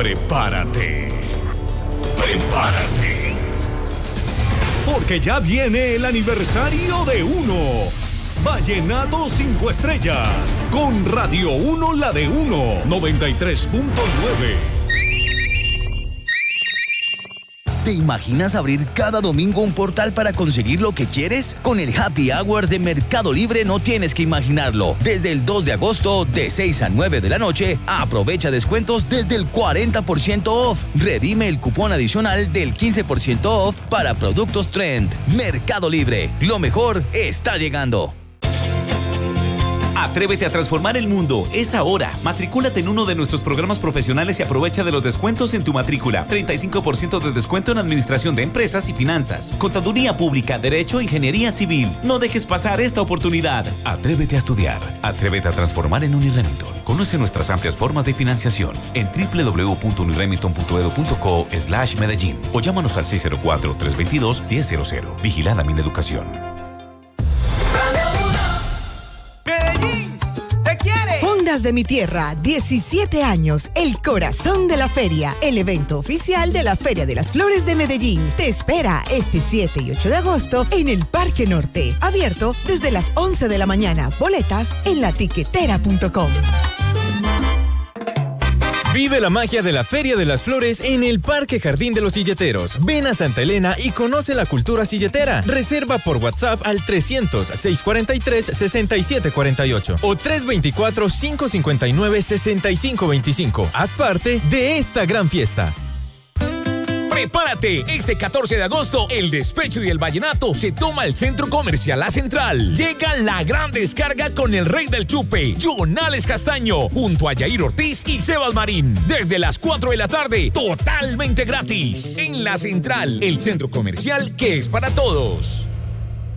Prepárate. Porque ya viene el aniversario de Uno. Vallenato 5 estrellas. Con Radio 1, la de Uno. 93.9. ¿Te imaginas abrir cada domingo un portal para conseguir lo que quieres? Con el Happy Hour de Mercado Libre no tienes que imaginarlo. Desde el 2 de agosto, de 6 a 9 de la noche, aprovecha descuentos desde el 40% off. Redime el cupón adicional del 15% off para productos Trend. Mercado Libre, lo mejor está llegando. Atrévete a transformar el mundo. Es ahora. Matricúlate en uno de nuestros programas profesionales y aprovecha de los descuentos en tu matrícula. 35% de descuento en administración de empresas y finanzas, contaduría pública, derecho e ingeniería civil. No dejes pasar esta oportunidad. Atrévete a estudiar. Atrévete a transformar en Uniremington. Conoce nuestras amplias formas de financiación en www.uniremington.edu.co/Medellín o llámanos al 604-322-1000. Vigilada Mineducación. Fondas de mi Tierra, 17 años, el corazón de la feria, el evento oficial de la Feria de las Flores de Medellín. Te espera este 7 y 8 de agosto en el Parque Norte, abierto desde las 11 de la mañana. Boletas en latiquetera.com. Vive la magia de la Feria de las Flores en el Parque Jardín de los Silleteros. Ven a Santa Elena y conoce la cultura silletera. Reserva por WhatsApp al 300-643-6748 o 324-559-6525. Haz parte de esta gran fiesta. Prepárate, este 14 de agosto, el despecho y el vallenato se toma el Centro Comercial La Central. Llega la gran descarga con el rey del chupe, Jonales Castaño, junto a Yair Ortiz y Sebas Marín. Desde las 4 de la tarde, totalmente gratis. En La Central, el centro comercial que es para todos.